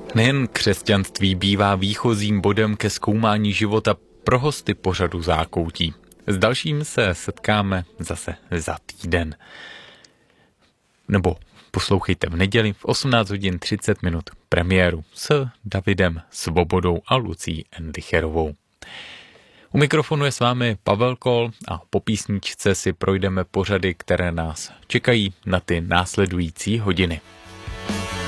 Nejen křesťanství bývá výchozím bodem ke zkoumání života pro hosty pořadu Zákoutí. S dalším se setkáme zase za týden. Nebo poslouchejte v neděli v 18 hodin 30 minut premiéru s Davidem Svobodou a Lucí Endicherovou. U mikrofonu je s vámi Pavel Kol a po písničce si projdeme pořady, které nás čekají na ty následující hodiny.